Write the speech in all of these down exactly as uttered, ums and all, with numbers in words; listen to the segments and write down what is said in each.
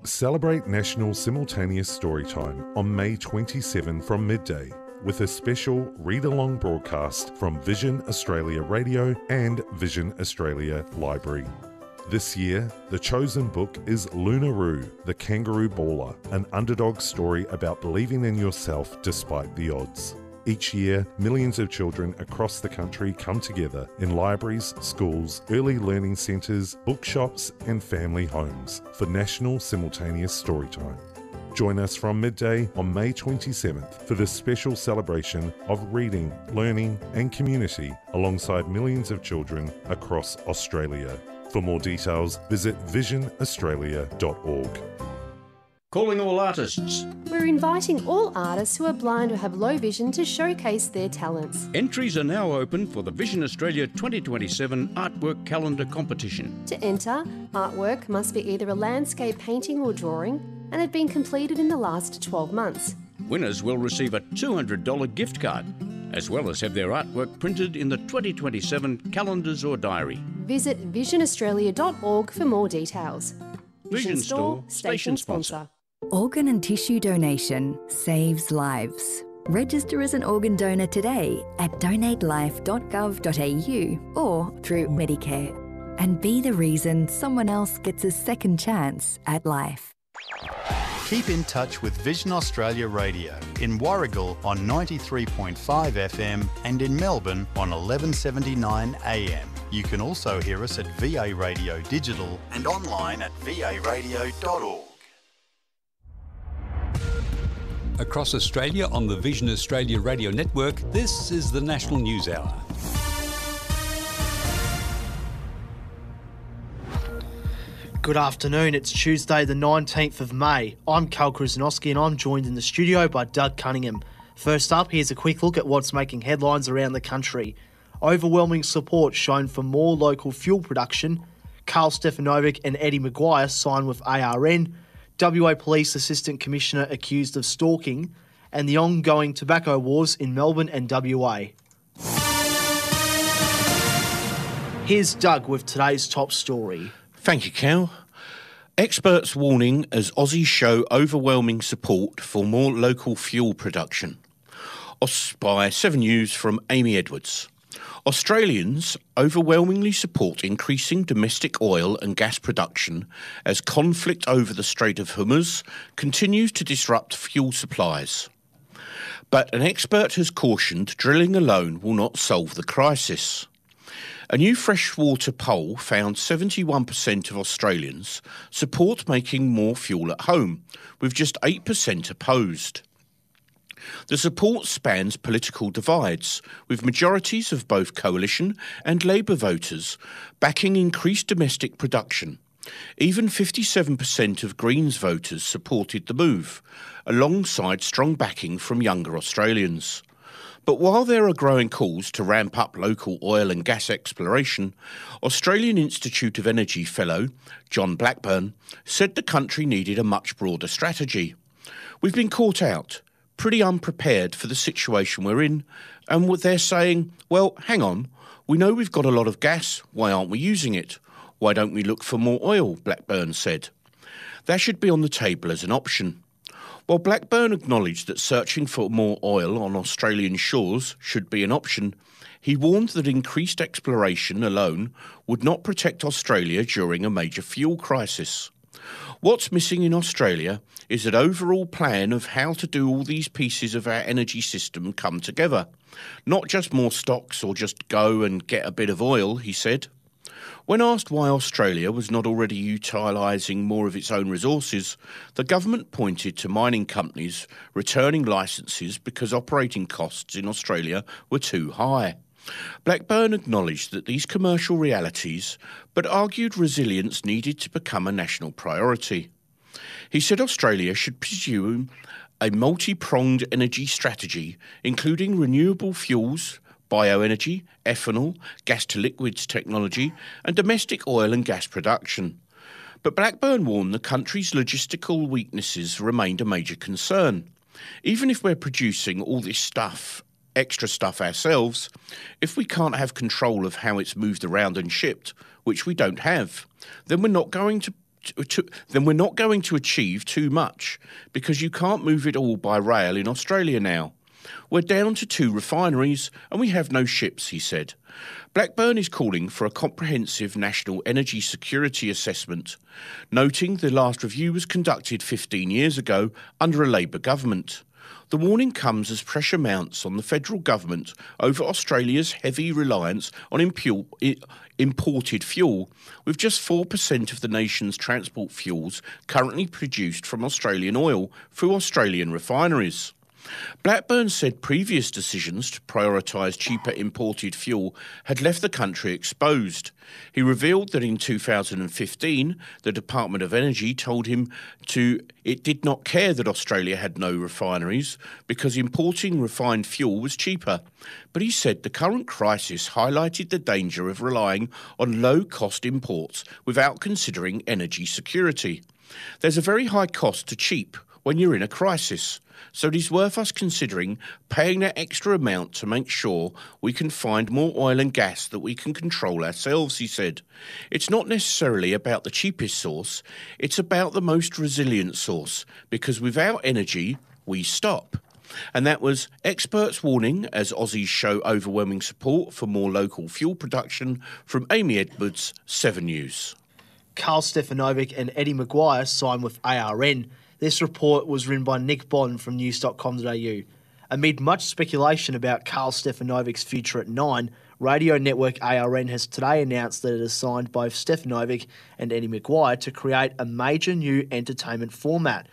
Celebrate National Simultaneous Storytime on May twenty-seventh from midday with a special read-along broadcast from Vision Australia Radio and Vision Australia Library. This year, the chosen book is Lunaroo, the Kangaroo Baller, an underdog story about believing in yourself despite the odds. Each year, millions of children across the country come together in libraries, schools, early learning centres, bookshops and family homes for National Simultaneous Storytime. Join us from midday on May twenty-seventh for this special celebration of reading, learning and community alongside millions of children across Australia. For more details, visit vision australia dot org. Calling all artists. We're inviting all artists who are blind or have low vision to showcase their talents. Entries are now open for the Vision Australia twenty twenty-seven Artwork Calendar Competition. To enter, artwork must be either a landscape painting or drawing and have been completed in the last twelve months. Winners will receive a two hundred dollars gift card, as well as have their artwork printed in the twenty twenty-seven calendars or diary. Visit vision australia dot org for more details. Vision Store, station sponsor. Organ and tissue donation saves lives. Register as an organ donor today at donate life dot gov dot a u or through Medicare. And be the reason someone else gets a second chance at life. Keep in touch with Vision Australia Radio in Warragul on ninety-three point five F M and in Melbourne on eleven seventy-nine A M. You can also hear us at V A Radio Digital and online at v a radio dot org. Across Australia on the Vision Australia Radio Network, this is the National News Hour. Good afternoon, it's Tuesday the nineteenth of May. I'm Cal Krasnowski and I'm joined in the studio by Doug Cunningham. First up, here's a quick look at what's making headlines around the country. Overwhelming support shown for more local fuel production. Carl Stefanovic and Eddie Maguire sign with A R N. W A Police Assistant Commissioner accused of stalking, and the ongoing tobacco wars in Melbourne and W A. Here's Doug with today's top story. Thank you, Cal. Experts warning as Aussies show overwhelming support for more local fuel production. Aus by seven News from Amy Edwards. Australians overwhelmingly support increasing domestic oil and gas production as conflict over the Strait of Hormuz continues to disrupt fuel supplies. But an expert has cautioned drilling alone will not solve the crisis. A new freshwater poll found seventy-one percent of Australians support making more fuel at home, with just eight percent opposed. The support spans political divides, with majorities of both Coalition and Labour voters backing increased domestic production. Even fifty-seven percent of Greens voters supported the move, alongside strong backing from younger Australians. But while there are growing calls to ramp up local oil and gas exploration, Australian Institute of Energy fellow John Blackburn said the country needed a much broader strategy. We've been caught out, pretty unprepared for the situation we're in, and what they're saying, well, hang on, we know we've got a lot of gas, why aren't we using it? Why don't we look for more oil, Blackburn said. That should be on the table as an option. While Blackburn acknowledged that searching for more oil on Australian shores should be an option, he warned that increased exploration alone would not protect Australia during a major fuel crisis. What's missing in Australia is an overall plan of how to do all these pieces of our energy system come together. Not just more stocks or just go and get a bit of oil, he said. When asked why Australia was not already utilising more of its own resources, the government pointed to mining companies returning licences because operating costs in Australia were too high. Blackburn acknowledged that these commercial realities, but argued resilience needed to become a national priority. He said Australia should pursue a multi-pronged energy strategy, including renewable fuels, bioenergy, ethanol, gas-to-liquids technology and domestic oil and gas production. But Blackburn warned the country's logistical weaknesses remained a major concern. Even if we're producing all this stuff, extra stuff ourselves, if we can't have control of how it's moved around and shipped, which we don't have, then we're not going to to, to, then we're not going to achieve too much because you can't move it all by rail in Australia now. We're down to two refineries and we have no ships, he said. Blackburn is calling for a comprehensive national energy security assessment, noting the last review was conducted fifteen years ago under a Labour government. The warning comes as pressure mounts on the federal government over Australia's heavy reliance on impu- imported fuel, with just four percent of the nation's transport fuels currently produced from Australian oil through Australian refineries. Blackburn said previous decisions to prioritise cheaper imported fuel had left the country exposed. He revealed that in two thousand fifteen, the Department of Energy told him to it did not care that Australia had no refineries because importing refined fuel was cheaper. But he said the current crisis highlighted the danger of relying on low-cost imports without considering energy security. There's a very high cost to cheap when you're in a crisis, so it is worth us considering paying that extra amount to make sure we can find more oil and gas that we can control ourselves, he said. It's not necessarily about the cheapest source, it's about the most resilient source, because without energy, we stop. And that was experts warning as Aussies show overwhelming support for more local fuel production from Amy Edwards, Seven News. Carl Stefanovic and Eddie Maguire signed with A R N. This report was written by Nick Bond from news dot com dot a u. Amid much speculation about Carl Stefanovic's future at Nine, radio network A R N has today announced that it has signed both Stefanovic and Eddie Maguire to create a major new entertainment format.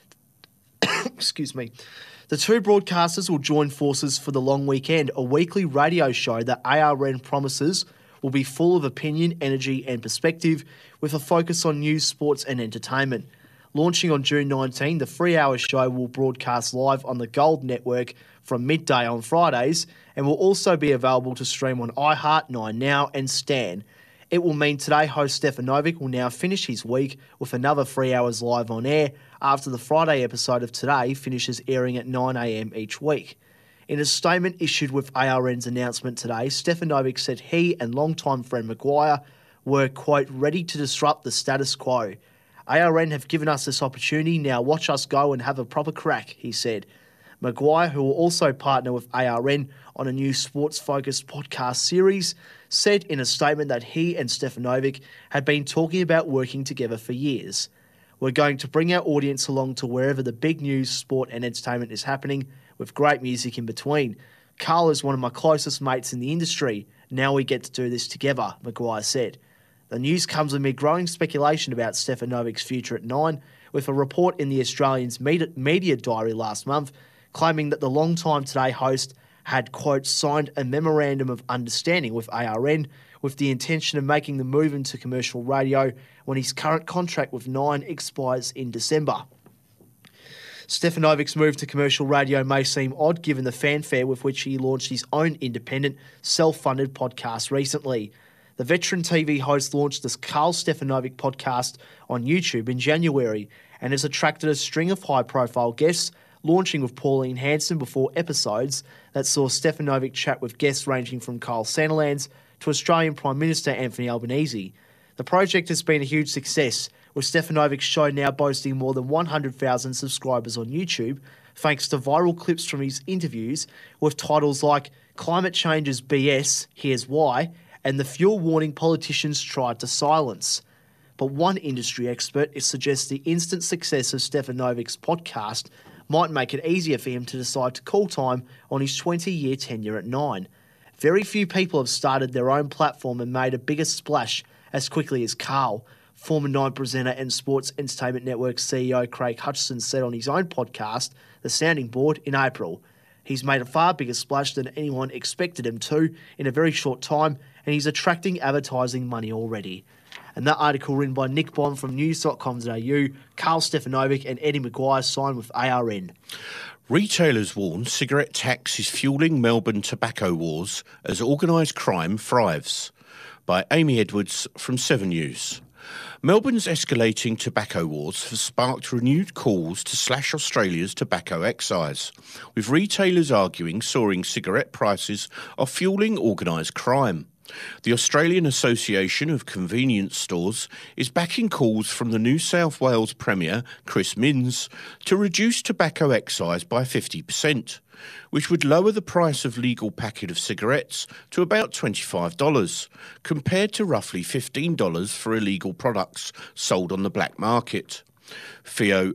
Excuse me. The two broadcasters will join forces for the long weekend, a weekly radio show that A R N promises will be full of opinion, energy and perspective, with a focus on news, sports and entertainment. Launching on June nineteenth, the three-hour show will broadcast live on the Gold Network from midday on Fridays and will also be available to stream on iHeart, Nine Now and Stan. It will mean today host Stefanovic will now finish his week with another three hours live on air after the Friday episode of Today finishes airing at nine a m each week. In a statement issued with A R N's announcement today, Stefanovic said he and longtime friend Maguire were, quote, ready to disrupt the status quo. A R N have given us this opportunity, now watch us go and have a proper crack, he said. Maguire, who will also partner with A R N on a new sports-focused podcast series, said in a statement that he and Stefanovic had been talking about working together for years. We're going to bring our audience along to wherever the big news, sport and entertainment is happening, with great music in between. Carl is one of my closest mates in the industry. Now we get to do this together, Maguire said. The news comes amid growing speculation about Stefanovic's future at Nine, with a report in the Australian's media diary last month claiming that the long-time Today host had, quote, signed a memorandum of understanding with A R N with the intention of making the move into commercial radio when his current contract with Nine expires in December. Stefanovic's move to commercial radio may seem odd given the fanfare with which he launched his own independent, self-funded podcast recently. The veteran T V host launched this Carl Stefanovic podcast on YouTube in January and has attracted a string of high-profile guests, launching with Pauline Hanson before episodes that saw Stefanovic chat with guests ranging from Kyle Sandilands to Australian Prime Minister Anthony Albanese. The project has been a huge success, with Stefanovic's show now boasting more than one hundred thousand subscribers on YouTube, thanks to viral clips from his interviews with titles like Climate Change is B S, Here's Why, and the fuel warning politicians tried to silence. But one industry expert suggests the instant success of Stefanovic's podcast might make it easier for him to decide to call time on his twenty-year tenure at Nine. Very few people have started their own platform and made a bigger splash as quickly as Carl. Former Nine presenter and Sports Entertainment Network C E O Craig Hutchison said on his own podcast, The Sounding Board, in April. He's made a far bigger splash than anyone expected him to in a very short time, and he's attracting advertising money already. And that article written by Nick Bond from news dot com dot a u, Carl Stefanovic and Eddie Maguire signed with A R N. Retailers warn cigarette tax is fuelling Melbourne tobacco wars as organised crime thrives. By Amy Edwards from Seven News. Melbourne's escalating tobacco wars have sparked renewed calls to slash Australia's tobacco excise, with retailers arguing soaring cigarette prices are fuelling organised crime. The Australian Association of Convenience Stores is backing calls from the New South Wales Premier, Chris Minns, to reduce tobacco excise by fifty percent, which would lower the price of legal packet of cigarettes to about twenty-five dollars, compared to roughly fifteen dollars for illegal products sold on the black market. Theo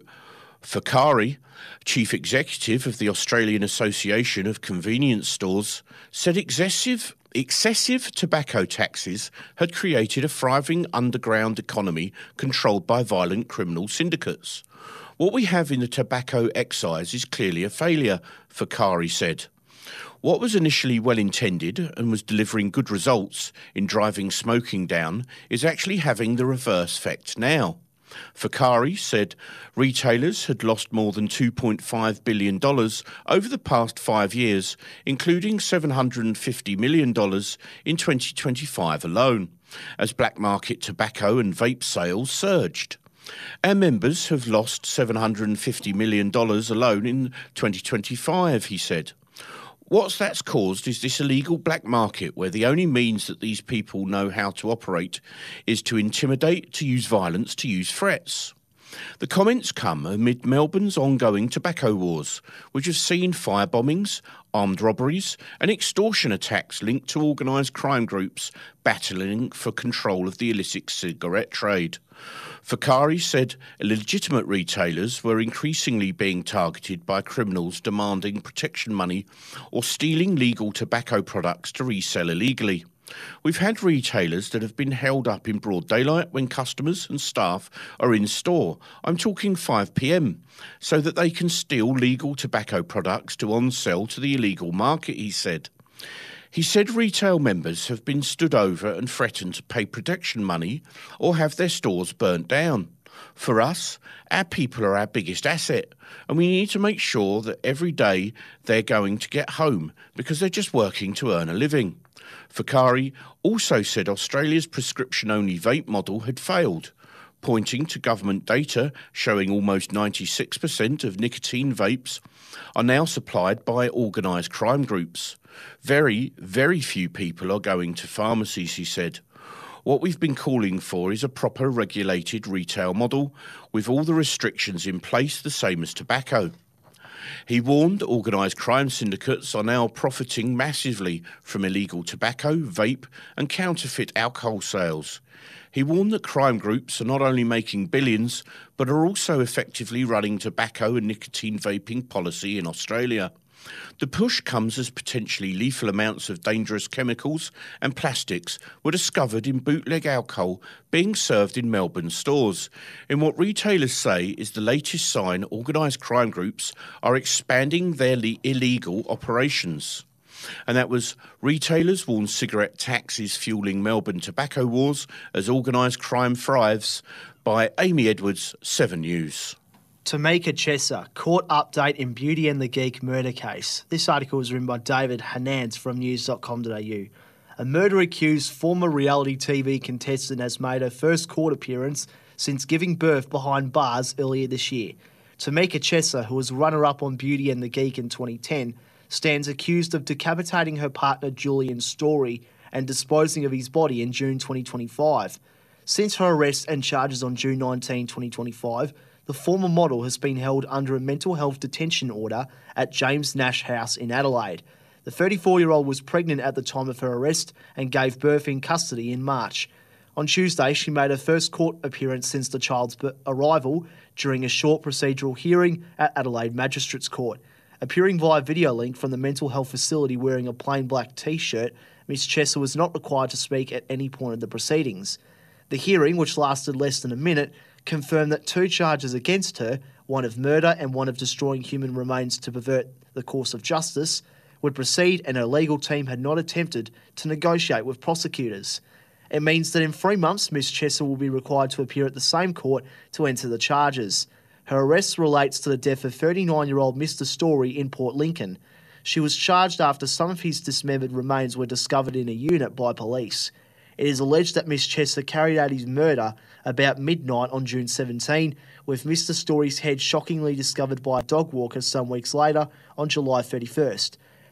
Fakari, Chief Executive of the Australian Association of Convenience Stores, said excessive Excessive tobacco taxes had created a thriving underground economy controlled by violent criminal syndicates. What we have in the tobacco excise is clearly a failure, Fakari said. What was initially well intended and was delivering good results in driving smoking down is actually having the reverse effect now. Fakari said retailers had lost more than two point five billion dollars over the past five years, including seven hundred fifty million dollars in twenty twenty-five alone, as black market tobacco and vape sales surged. Our members have lost seven hundred fifty million dollars alone in twenty twenty-five, he said. What that's caused is this illegal black market where the only means that these people know how to operate is to intimidate, to use violence, to use threats. The comments come amid Melbourne's ongoing tobacco wars, which have seen fire bombings, armed robberies and extortion attacks linked to organised crime groups battling for control of the illicit cigarette trade. Fakari said legitimate retailers were increasingly being targeted by criminals demanding protection money or stealing legal tobacco products to resell illegally. We've had retailers that have been held up in broad daylight when customers and staff are in store, I'm talking five p m, so that they can steal legal tobacco products to on-sell to the illegal market, he said. He said retail members have been stood over and threatened to pay protection money or have their stores burnt down. For us, our people are our biggest asset, and we need to make sure that every day they're going to get home because they're just working to earn a living. Fakari also said Australia's prescription-only vape model had failed, pointing to government data showing almost ninety-six percent of nicotine vapes are now supplied by organised crime groups. Very, very few people are going to pharmacies, he said. What we've been calling for is a proper regulated retail model with all the restrictions in place the same as tobacco. He warned organised crime syndicates are now profiting massively from illegal tobacco, vape and counterfeit alcohol sales. He warned that crime groups are not only making billions, but are also effectively running tobacco and nicotine vaping policy in Australia. The push comes as potentially lethal amounts of dangerous chemicals and plastics were discovered in bootleg alcohol being served in Melbourne stores, in what retailers say is the latest sign organised crime groups are expanding their le- illegal operations. And that was retailers warn cigarette tax is fueling Melbourne tobacco wars as organised crime thrives, by Amy Edwards, Seven News. Tamika Chesser, court update in Beauty and the Geek murder case. This article was written by David Hanans from news dot com dot a u. A murder-accused former reality T V contestant has made her first court appearance since giving birth behind bars earlier this year. Tamika Chesser, who was runner-up on Beauty and the Geek in twenty ten, stands accused of decapitating her partner Julian Story and disposing of his body in June twenty twenty-five. Since her arrest and charges on June nineteenth, twenty twenty-five, the former model has been held under a mental health detention order at James Nash House in Adelaide. The thirty-four-year-old was pregnant at the time of her arrest and gave birth in custody in March. On Tuesday, she made her first court appearance since the child's arrival during a short procedural hearing at Adelaide Magistrates Court. Appearing via video link from the mental health facility wearing a plain black T-shirt, Miss Chesser was not required to speak at any point of the proceedings. The hearing, which lasted less than a minute, confirmed that two charges against her, one of murder and one of destroying human remains to pervert the course of justice, would proceed, and her legal team had not attempted to negotiate with prosecutors. It means that in three months, Miss Chesser will be required to appear at the same court to enter the charges. Her arrest relates to the death of thirty-nine-year-old Mister Story in Port Lincoln. She was charged after some of his dismembered remains were discovered in a unit by police. It is alleged that Miss Chesser carried out his murder about midnight on June seventeenth, with Mister Story's head shockingly discovered by a dog walker some weeks later on July thirty-first.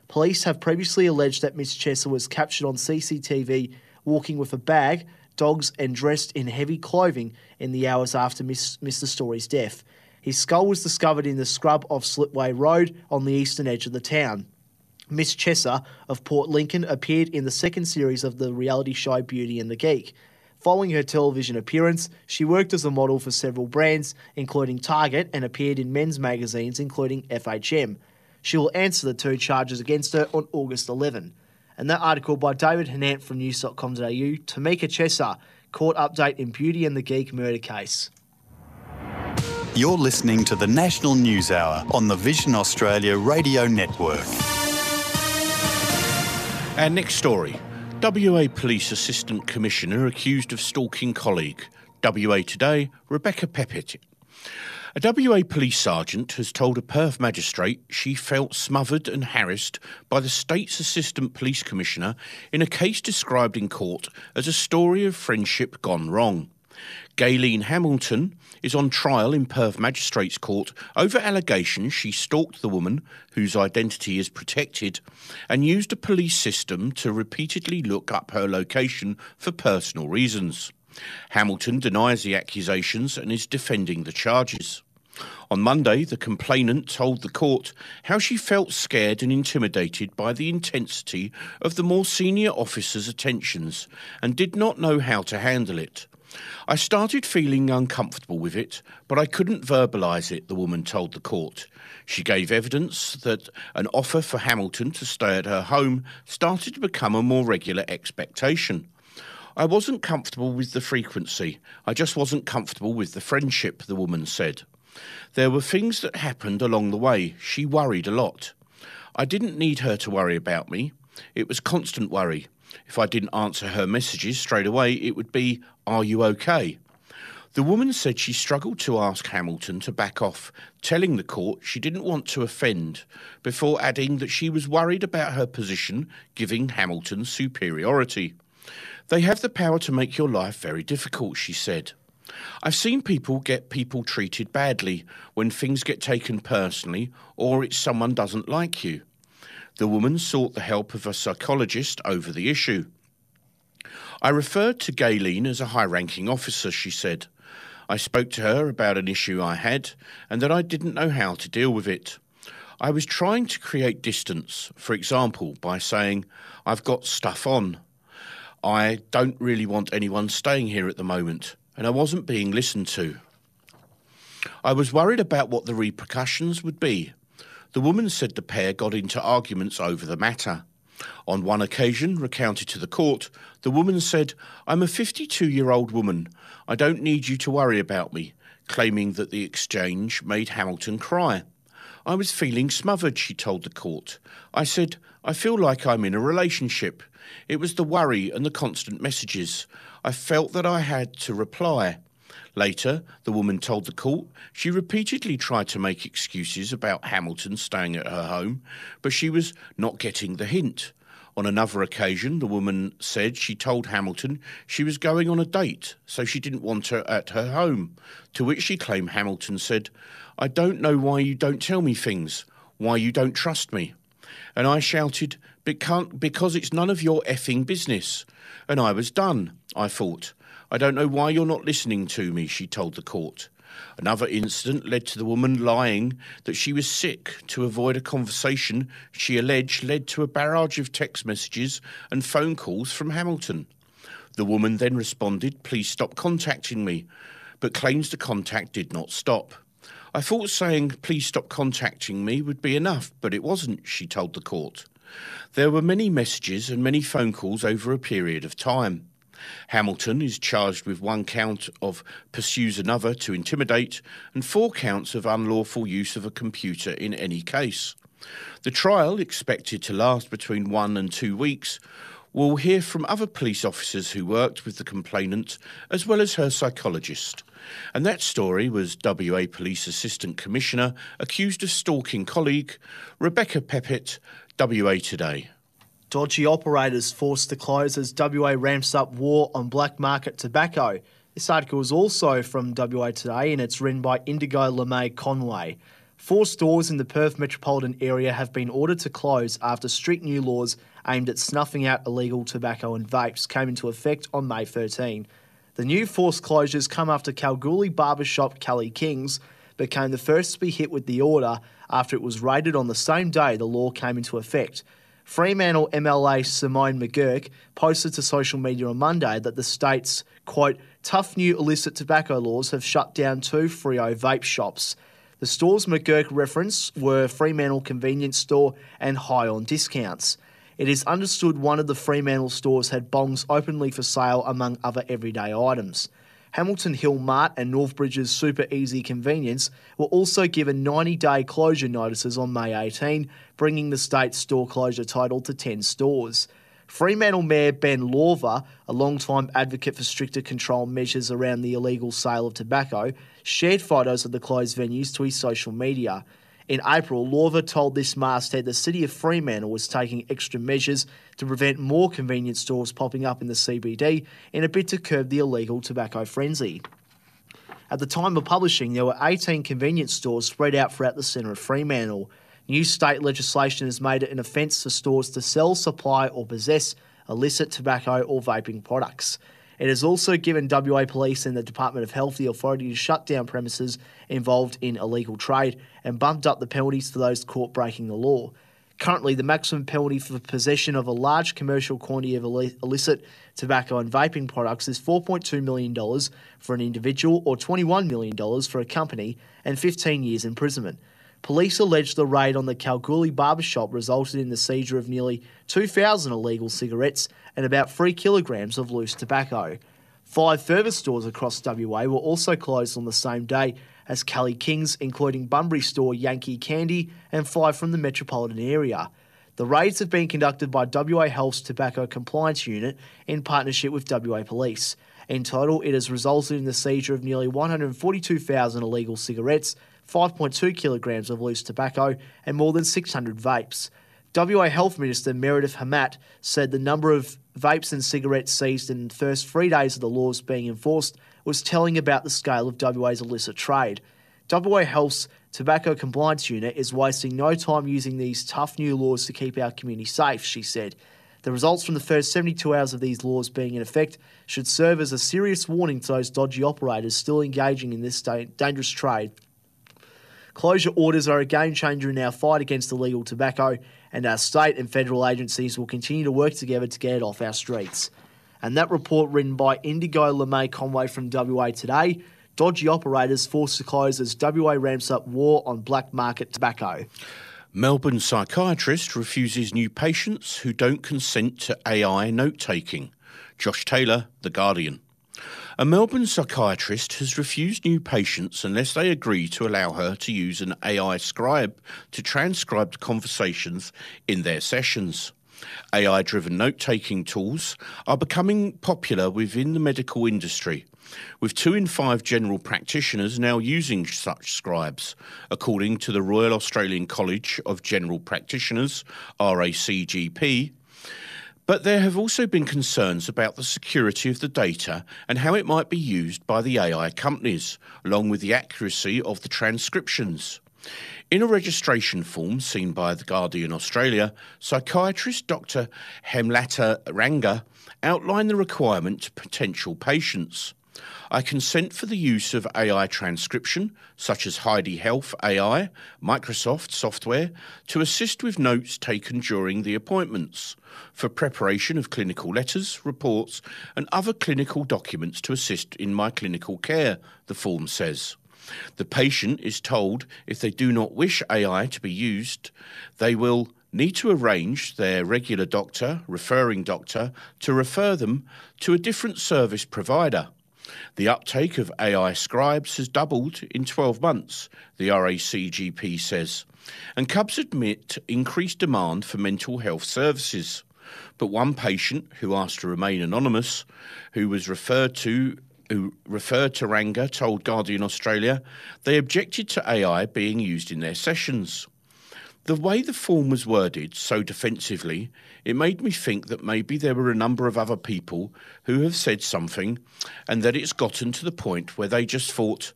Police have previously alleged that Miss Chesser was captured on C C T V walking with a bag, dogs and dressed in heavy clothing in the hours after Miss, Mister Story's death. His skull was discovered in the scrub of Slipway Road on the eastern edge of the town. Miss Chesser of Port Lincoln appeared in the second series of the reality show Beauty and the Geek. Following her television appearance, she worked as a model for several brands, including Target, and appeared in men's magazines, including F H M. She will answer the two charges against her on August eleventh. And that article by David Hernant from news dot com dot a u, Tamika Chesser, court update in Beauty and the Geek murder case. You're listening to the National News Hour on the Vision Australia Radio Network. Our next story. W A Police Assistant Commissioner accused of stalking colleague. W A Today, Rebecca Peppett. A W A police sergeant has told a Perth magistrate she felt smothered and harassed by the state's Assistant Police Commissioner in a case described in court as a story of friendship gone wrong. Gayleen Hamilton is on trial in Perth Magistrates Court over allegations she stalked the woman, whose identity is protected, and used a police system to repeatedly look up her location for personal reasons. Hamilton denies the accusations and is defending the charges. On Monday, the complainant told the court how she felt scared and intimidated by the intensity of the more senior officer's attentions and did not know how to handle it. I started feeling uncomfortable with it, but I couldn't verbalise it, the woman told the court. She gave evidence that an offer for Hamilton to stay at her home started to become a more regular expectation. I wasn't comfortable with the frequency. I just wasn't comfortable with the friendship, the woman said. There were things that happened along the way. She worried a lot. I didn't need her to worry about me. It was constant worry. If I didn't answer her messages straight away, it would be, "Are you okay?" The woman said she struggled to ask Hamilton to back off, telling the court she didn't want to offend, before adding that she was worried about her position, giving Hamilton superiority. "They have the power to make your life very difficult," she said. "I've seen people get people treated badly when things get taken personally or it's someone doesn't like you." The woman sought the help of a psychologist over the issue. "I referred to Gayleen as a high-ranking officer," she said. "I spoke to her about an issue I had and that I didn't know how to deal with it. I was trying to create distance, for example, by saying, 'I've got stuff on. I don't really want anyone staying here at the moment,' and I wasn't being listened to. I was worried about what the repercussions would be." The woman said the pair got into arguments over the matter. On one occasion, recounted to the court, the woman said, "I'm a fifty-two-year-old woman. I don't need you to worry about me," claiming that the exchange made Hamilton cry. "I was feeling smothered," she told the court. "I said, I feel like I'm in a relationship. It was the worry and the constant messages. I felt that I had to reply." Later, the woman told the court she repeatedly tried to make excuses about Hamilton staying at her home, but she was not getting the hint. On another occasion, the woman said she told Hamilton she was going on a date, so she didn't want her at her home, to which she claimed Hamilton said, "I don't know why you don't tell me things, why you don't trust me." And I shouted, "Because it's none of your effing business." And I was done, I thought. "I don't know why you're not listening to me," she told the court. Another incident led to the woman lying that she was sick to avoid a conversation she alleged led to a barrage of text messages and phone calls from Hamilton. The woman then responded, "Please stop contacting me," but claims the contact did not stop. "I thought saying, 'Please stop contacting me' would be enough, but it wasn't," she told the court. There were many messages and many phone calls over a period of time. Hamilton is charged with one count of pursues another to intimidate and four counts of unlawful use of a computer in any case. The trial, expected to last between one and two weeks, will hear from other police officers who worked with the complainant as well as her psychologist. And that story was W A Police Assistant Commissioner accused of stalking colleague Rebecca Peppett, W A Today. Dodgy operators forced to close as W A ramps up war on black market tobacco. This article is also from W A Today and it's written by Indigo LeMay Conway. Four stores in the Perth metropolitan area have been ordered to close after strict new laws aimed at snuffing out illegal tobacco and vapes came into effect on May thirteenth. The new forced closures come after Kalgoorlie barbershop Kelly Kings became the first to be hit with the order after it was raided on the same day the law came into effect. Fremantle M L A Simone McGurk posted to social media on Monday that the state's, quote, tough new illicit tobacco laws have shut down two Freo vape shops. The stores McGurk referenced were Fremantle Convenience Store and High on Discounts. It is understood one of the Fremantle stores had bongs openly for sale among other everyday items. Hamilton Hill Mart and Northbridge's Super Easy Convenience were also given ninety-day closure notices on May eighteenth, bringing the state's store closure total to ten stores. Fremantle Mayor Ben Lawver, a long-time advocate for stricter control measures around the illegal sale of tobacco, shared photos of the closed venues to his social media. In April, Lawver told this masthead the city of Fremantle was taking extra measures to prevent more convenience stores popping up in the C B D in a bid to curb the illegal tobacco frenzy. At the time of publishing, there were eighteen convenience stores spread out throughout the centre of Fremantle. New state legislation has made it an offence for stores to sell, supply or possess illicit tobacco or vaping products. It has also given W A Police and the Department of Health the authority to shut down premises involved in illegal trade and bumped up the penalties for those caught breaking the law. Currently, the maximum penalty for possession of a large commercial quantity of illicit tobacco and vaping products is four point two million dollars for an individual or twenty-one million dollars for a company and fifteen years imprisonment. Police allege the raid on the Kalgoorlie barbershop resulted in the seizure of nearly two thousand illegal cigarettes and about three kilograms of loose tobacco. Five further stores across W A were also closed on the same day as Kelly Kings, including Bunbury store Yankee Candy and five from the metropolitan area. The raids have been conducted by W A Health's Tobacco Compliance Unit in partnership with W A Police. In total, it has resulted in the seizure of nearly one hundred forty-two thousand illegal cigarettes, five point two kilograms of loose tobacco and more than six hundred vapes. W A Health Minister Meredith Hamat said the number of vapes and cigarettes seized in the first three days of the laws being enforced was telling about the scale of W A's illicit trade. W A Health's Tobacco Compliance Unit is wasting no time using these tough new laws to keep our community safe, she said. The results from the first seventy-two hours of these laws being in effect should serve as a serious warning to those dodgy operators still engaging in this dangerous trade. Closure orders are a game changer in our fight against illegal tobacco, and our state and federal agencies will continue to work together to get it off our streets. And that report written by Indigo LeMay Conway from W A Today, dodgy operators forced to close as W A ramps up war on black market tobacco. Melbourne psychiatrist refuses new patients who don't consent to A I note-taking. Josh Taylor, The Guardian. A Melbourne psychiatrist has refused new patients unless they agree to allow her to use an A I scribe to transcribe conversations in their sessions. A I-driven note-taking tools are becoming popular within the medical industry, with two in five general practitioners now using such scribes, according to the Royal Australian College of General Practitioners, R A C G P. But there have also been concerns about the security of the data and how it might be used by the A I companies, along with the accuracy of the transcriptions. In a registration form seen by The Guardian Australia, psychiatrist Doctor Hemlata Ranga outlined the requirement to potential patients. I consent for the use of A I transcription, such as Heidi Health A I, Microsoft software, to assist with notes taken during the appointments, for preparation of clinical letters, reports, and other clinical documents to assist in my clinical care, the form says. The patient is told if they do not wish A I to be used, they will need to arrange their regular doctor, referring doctor, to refer them to a different service provider. The uptake of A I scribes has doubled in twelve months, the R A C G P says, and Cubs admit increased demand for mental health services. But one patient, who asked to remain anonymous, who was referred to who referred to Ranga, told Guardian Australia they objected to A I being used in their sessions. The way the form was worded so defensively, it made me think that maybe there were a number of other people who have said something and that it's gotten to the point where they just thought,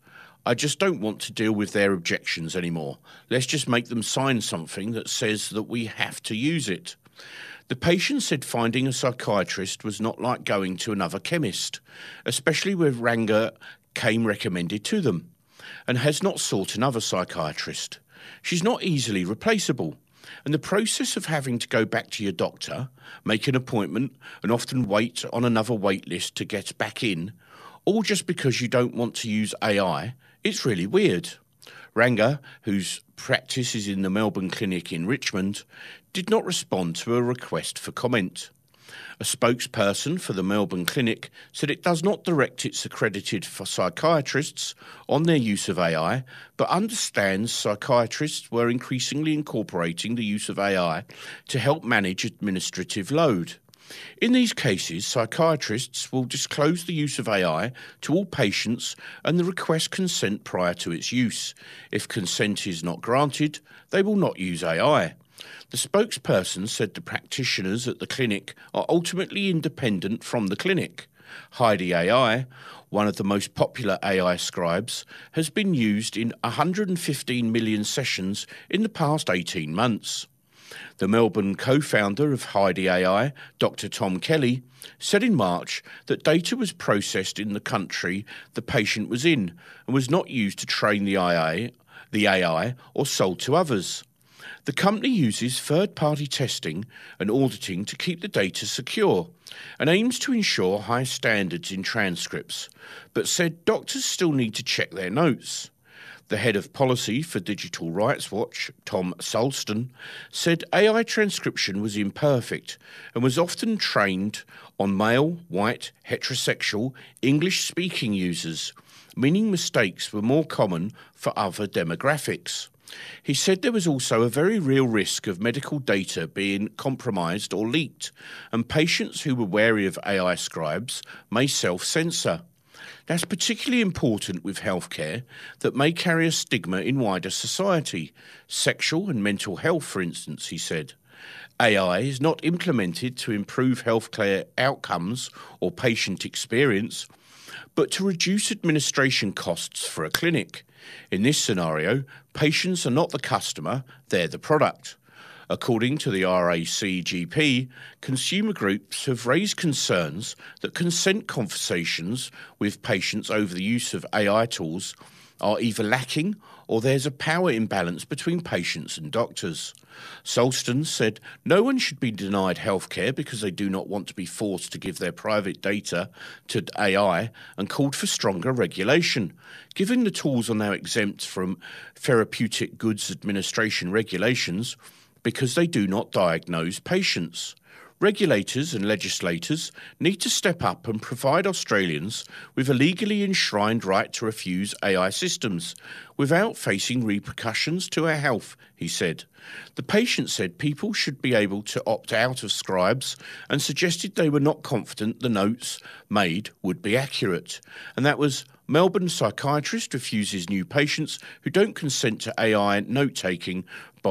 I just don't want to deal with their objections anymore. Let's just make them sign something that says that we have to use it. The patient said finding a psychiatrist was not like going to another chemist, especially where Ranga came recommended to them, and has not sought another psychiatrist. She's not easily replaceable, and the process of having to go back to your doctor, make an appointment, and often wait on another wait list to get back in, all just because you don't want to use A I, it's really weird. Ranga, whose practice is in the Melbourne Clinic in Richmond, did not respond to a request for comment. A spokesperson for the Melbourne Clinic said it does not direct its accredited for psychiatrists on their use of A I, but understands psychiatrists were increasingly incorporating the use of A I to help manage administrative load. In these cases, psychiatrists will disclose the use of A I to all patients and the request consent prior to its use. If consent is not granted, they will not use A I. The spokesperson said the practitioners at the clinic are ultimately independent from the clinic. Heidi A I, one of the most popular A I scribes, has been used in one hundred fifteen million sessions in the past eighteen months. The Melbourne co-founder of Heidi A I, Doctor Tom Kelly, said in March that data was processed in the country the patient was in and was not used to train the A I, the A I or sold to others. The company uses third-party testing and auditing to keep the data secure and aims to ensure high standards in transcripts, but said doctors still need to check their notes. The head of policy for Digital Rights Watch, Tom Sulston, said A I transcription was imperfect and was often trained on male, white, heterosexual, English-speaking users, meaning mistakes were more common for other demographics. He said there was also a very real risk of medical data being compromised or leaked, and patients who were wary of A I scribes may self-censor. That's particularly important with healthcare that may carry a stigma in wider society, sexual and mental health, for instance, he said. A I is not implemented to improve healthcare outcomes or patient experience, but to reduce administration costs for a clinic. In this scenario, patients are not the customer, they're the product. According to the R A C G P, consumer groups have raised concerns that consent conversations with patients over the use of A I tools are either lacking or there's a power imbalance between patients and doctors. Sulston said no one should be denied healthcare because they do not want to be forced to give their private data to A I, and called for stronger regulation. Given the tools are now exempt from Therapeutic Goods Administration regulations because they do not diagnose patients. Regulators and legislators need to step up and provide Australians with a legally enshrined right to refuse A I systems without facing repercussions to our health, he said. The patient said people should be able to opt out of scribes and suggested they were not confident the notes made would be accurate. And that was Melbourne psychiatrist refuses new patients who don't consent to A I note-taking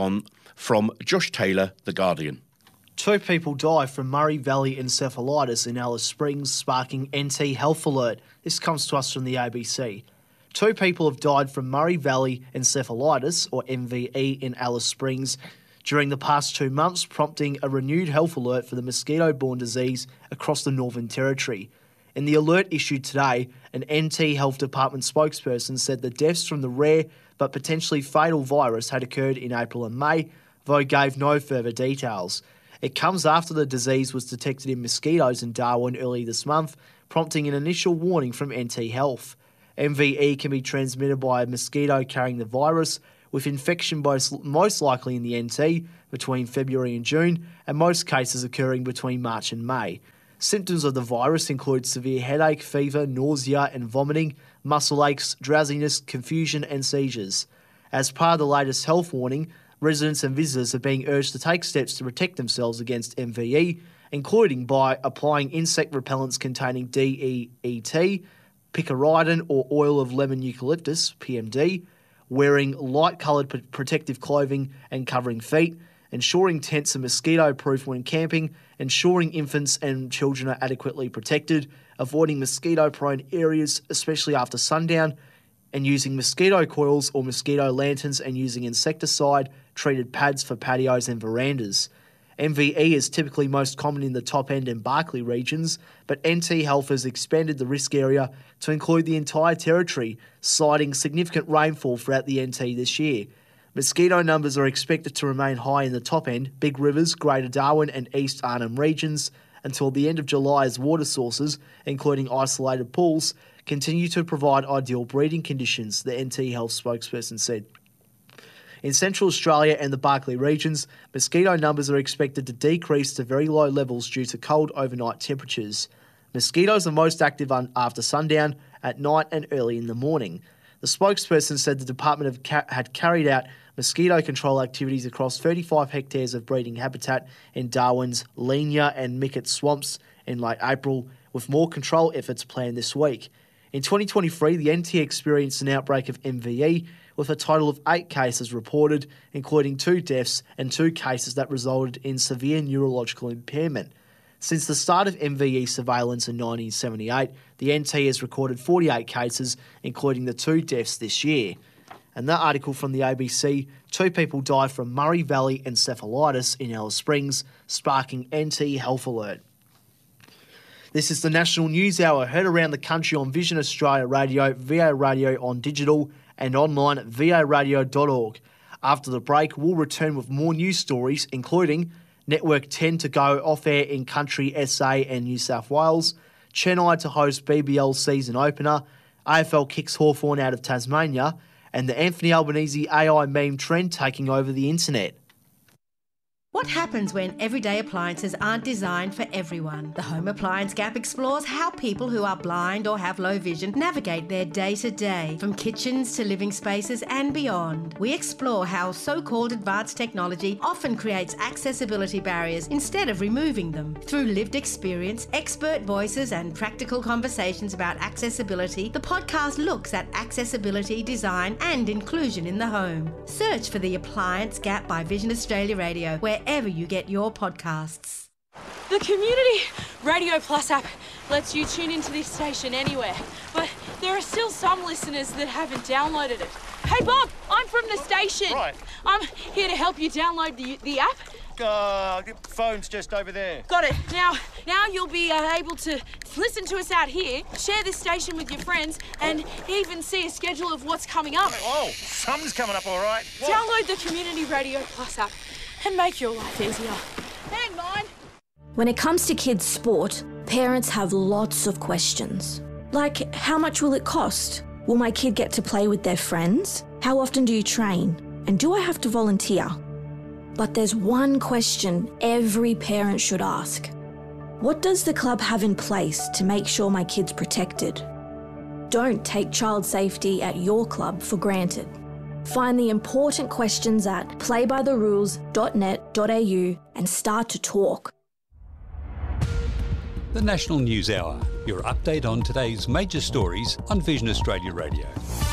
from Josh Taylor, The Guardian. Two people died from Murray Valley encephalitis in Alice Springs, sparking N T Health alert. This comes to us from the A B C. Two people have died from Murray Valley encephalitis, or M V E, in Alice Springs during the past two months, prompting a renewed health alert for the mosquito-borne disease across the Northern Territory. In the alert issued today, an N T Health Department spokesperson said the deaths from the rare but potentially fatal virus had occurred in April and May, though gave no further details. It comes after the disease was detected in mosquitoes in Darwin early this month, prompting an initial warning from N T Health. M V E can be transmitted by a mosquito carrying the virus, with infection most likely in the N T between February and June, and most cases occurring between March and May. Symptoms of the virus include severe headache, fever, nausea and vomiting, muscle aches, drowsiness, confusion and seizures. As part of the latest health warning, residents and visitors are being urged to take steps to protect themselves against M V E, including by applying insect repellents containing D E E T, picaridin or oil of lemon eucalyptus, P M D, wearing light-coloured protective clothing and covering feet, ensuring tents are mosquito-proof when camping, ensuring infants and children are adequately protected, avoiding mosquito-prone areas, especially after sundown, and using mosquito coils or mosquito lanterns and using insecticide-treated pads for patios and verandas. M V E is typically most common in the Top End and Barkly regions, but N T Health has expanded the risk area to include the entire territory, citing significant rainfall throughout the N T this year. Mosquito numbers are expected to remain high in the Top End, Big Rivers, Greater Darwin and East Arnhem regions until the end of July as water sources, including isolated pools, continue to provide ideal breeding conditions, the N T Health spokesperson said. In Central Australia and the Barkly regions, mosquito numbers are expected to decrease to very low levels due to cold overnight temperatures. Mosquitoes are most active un- after sundown, at night and early in the morning. The spokesperson said the department have ca- had carried out mosquito control activities across thirty-five hectares of breeding habitat in Darwin's Lenia and Mickett swamps in late April, with more control efforts planned this week. In twenty twenty-three, the N T experienced an outbreak of M V E, with a total of eight cases reported, including two deaths and two cases that resulted in severe neurological impairment. Since the start of M V E surveillance in nineteen seventy-eight, the N T has recorded forty-eight cases, including the two deaths this year. And that article from the A B C, two people died from Murray Valley encephalitis in Alice Springs, sparking N T Health alert. This is the National News Hour, heard around the country on Vision Australia Radio, V O Radio on digital, and online at v o radio dot org. After the break, we'll return with more news stories, including Network ten to go off-air in country S A and New South Wales, Chennai to host B B L season opener, A F L kicks Hawthorn out of Tasmania, and the Anthony Albanese A I meme trend taking over the internet. What happens when everyday appliances aren't designed for everyone? The Home Appliance Gap explores how people who are blind or have low vision navigate their day-to-day, from kitchens to living spaces and beyond. We explore how so-called advanced technology often creates accessibility barriers instead of removing them. Through lived experience, expert voices and practical conversations about accessibility, the podcast looks at accessibility, design and inclusion in the home. Search for The Appliance Gap by Vision Australia Radio, where wherever you get your podcasts. The Community Radio Plus app lets you tune into this station anywhere, but there are still some listeners that haven't downloaded it. Hey Bob, I'm from the station. Right. I'm here to help you download the the app. Uh, the phone's just over there. Got it. Now, now you'll be uh, able to listen to us out here, share this station with your friends, and even see a schedule of what's coming up. Oh, something's coming up, all right. What? Download the Community Radio Plus app and make your life easier. And mine. When it comes to kids' sport, parents have lots of questions. Like, how much will it cost? Will my kid get to play with their friends? How often do you train? And do I have to volunteer? But there's one question every parent should ask. What does the club have in place to make sure my kid's protected? Don't take child safety at your club for granted. Find the important questions at play by the rules dot net dot a u and start to talk. The National News Hour, your update on today's major stories on Vision Australia Radio.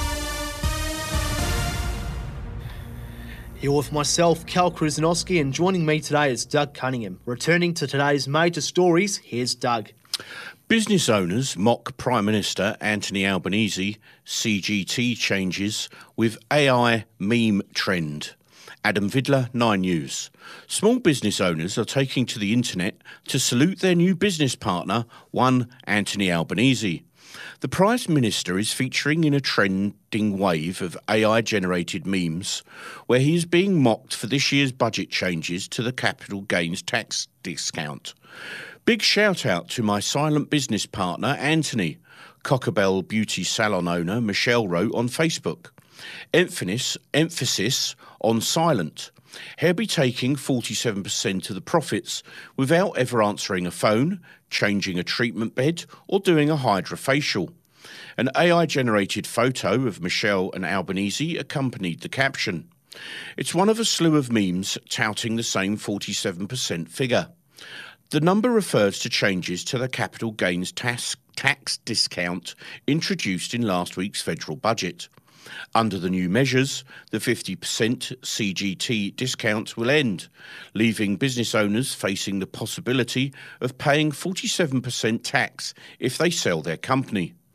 You're with myself, Cal Krusnowski, and joining me today is Doug Cunningham. Returning to today's major stories, here's Doug. Business owners mock Prime Minister Anthony Albanese C G T changes with A I meme trend. Adam Vidler, Nine News. Small business owners are taking to the internet to salute their new business partner, one Anthony Albanese. The Prime Minister is featuring in a trending wave of A I-generated memes where he is being mocked for this year's budget changes to the capital gains tax discount. Big shout out to my silent business partner, Anthony, Cockabell beauty salon owner Michelle wrote on Facebook. Emphasis, emphasis on silent. He'll be taking forty-seven percent of the profits without ever answering a phone, changing a treatment bed or doing a hydrofacial. An A I-generated photo of Michelle and Albanese accompanied the caption. It's one of a slew of memes touting the same forty-seven percent figure. The number refers to changes to the capital gains tax, tax discount introduced in last week's federal budget. Under the new measures, the fifty percent C G T discount will end, leaving business owners facing the possibility of paying forty-seven percent tax if they sell their company.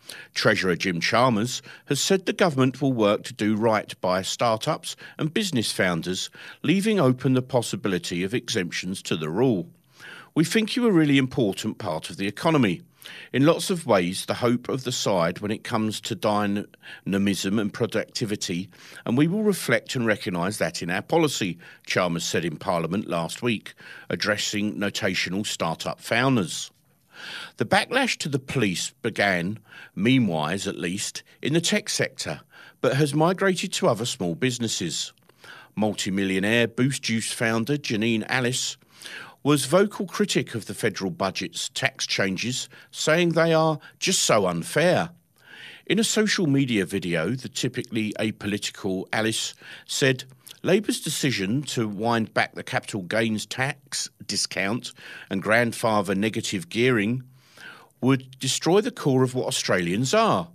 Treasurer Jim Chalmers has said the government will work to do right by startups and business founders, leaving open the possibility of exemptions to the rule. We think you're a really important part of the economy. In lots of ways, the hope of the side when it comes to dynamism and productivity, and we will reflect and recognise that in our policy, Chalmers said in Parliament last week, addressing notational start-up founders. The backlash to the police began, meme-wise at least, in the tech sector, but has migrated to other small businesses. Multi-millionaire Boost Juice founder Janine Allis was vocal critic of the federal budget's tax changes, saying they are just so unfair. In a social media video, the typically apolitical Alice said, Labour's decision to wind back the capital gains tax discount and grandfather negative gearing would destroy the core of what Australians are.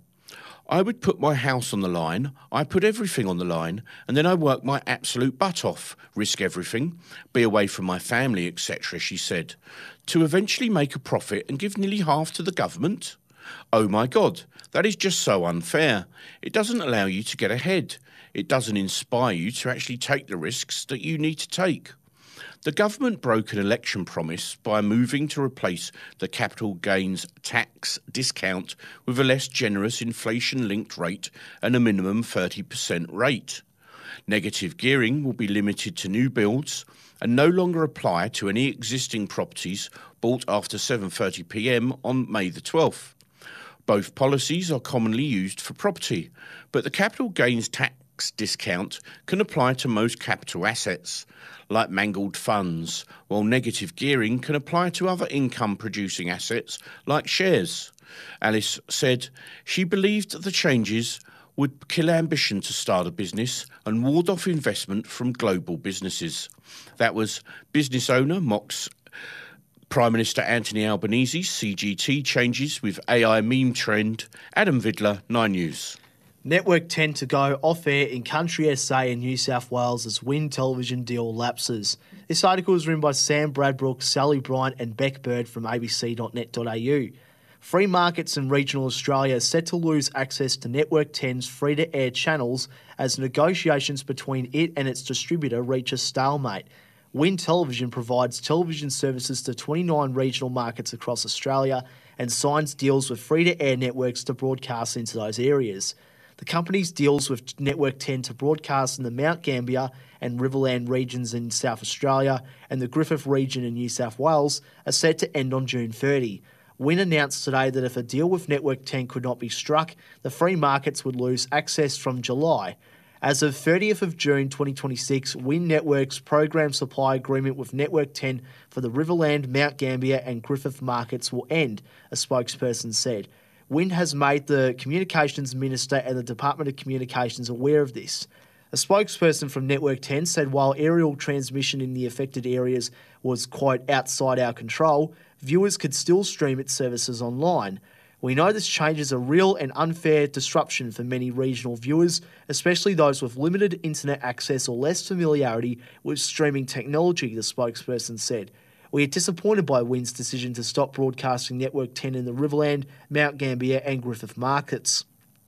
I would put my house on the line, I put everything on the line, and then I work my absolute butt off, risk everything, be away from my family, et cetera, she said, to eventually make a profit and give nearly half to the government? Oh my God, that is just so unfair. It doesn't allow you to get ahead. It doesn't inspire you to actually take the risks that you need to take. The government broke an election promise by moving to replace the capital gains tax discount with a less generous inflation-linked rate and a minimum thirty percent rate. Negative gearing will be limited to new builds and no longer apply to any existing properties bought after seven thirty p m on May the twelfth. Both policies are commonly used for property, but the capital gains tax discount can apply to most capital assets, like mangled funds, while negative gearing can apply to other income-producing assets, like shares. Alice said she believed the changes would kill ambition to start a business and ward off investment from global businesses. That was business owner mocks Prime Minister Anthony Albanese's C G T changes with A I meme trend. Adam Vidler, Nine News. Network ten to go off-air in Country S A and New South Wales as Win television deal lapses. This article was written by Sam Bradbrook, Sally Bryant and Beck Bird from a b c dot net dot a u. Free markets in regional Australia are set to lose access to Network ten's free-to-air channels as negotiations between it and its distributor reach a stalemate. Win Television provides television services to twenty-nine regional markets across Australia and signs deals with free-to-air networks to broadcast into those areas. The company's deals with Network ten to broadcast in the Mount Gambier and Riverland regions in South Australia and the Griffith region in New South Wales are set to end on June thirtieth. Win announced today that if a deal with Network ten could not be struck, the free markets would lose access from July. As of thirtieth of June twenty twenty-six, Win Network's program supply agreement with Network ten for the Riverland, Mount Gambier and Griffith markets will end, a spokesperson said. Win has made the Communications Minister and the Department of Communications aware of this. A spokesperson from Network ten said while aerial transmission in the affected areas was, quote, outside our control, viewers could still stream its services online. We know this change is a real and unfair disruption for many regional viewers, especially those with limited internet access or less familiarity with streaming technology, the spokesperson said. We are disappointed by Win's decision to stop broadcasting Network ten in the Riverland, Mount Gambier and Griffith markets.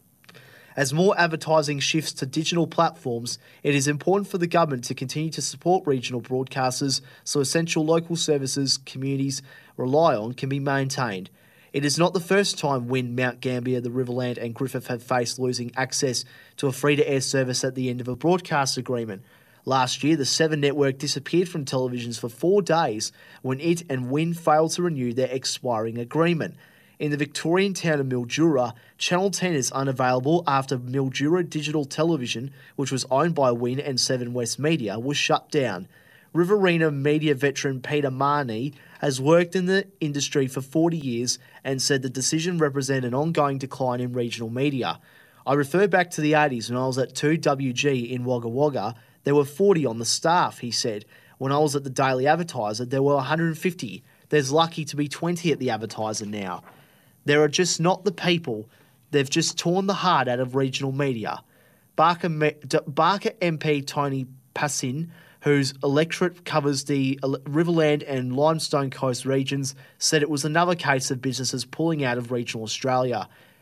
As more advertising shifts to digital platforms, it is important for the government to continue to support regional broadcasters so essential local services communities rely on can be maintained. It is not the first time Win, Mount Gambier, the Riverland and Griffith have faced losing access to a free-to-air service at the end of a broadcast agreement. Last year, the Seven Network disappeared from televisions for four days when it and Win failed to renew their expiring agreement. In the Victorian town of Mildura, Channel ten is unavailable after Mildura Digital Television, which was owned by Win and Seven West Media, was shut down. Riverina media veteran Peter Marnie has worked in the industry for forty years and said the decision represented an ongoing decline in regional media. I refer back to the eighties when I was at two W G in Wagga Wagga. There were forty on the staff, he said. When I was at the Daily Advertiser, there were one hundred fifty. There's lucky to be twenty at the Advertiser now. There are just not the people. They've just torn the heart out of regional media. Barker, Barker M P Tony Passin, whose electorate covers the Riverland and Limestone Coast regions, said it was another case of businesses pulling out of regional Australia.